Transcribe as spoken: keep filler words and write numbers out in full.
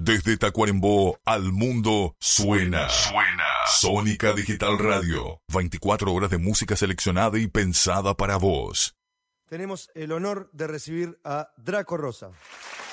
Desde Tacuarembó al mundo suena. Suena. Sónica Digital Radio. veinticuatro horas de música seleccionada y pensada para vos. Tenemos el honor de recibir a Draco Rosa.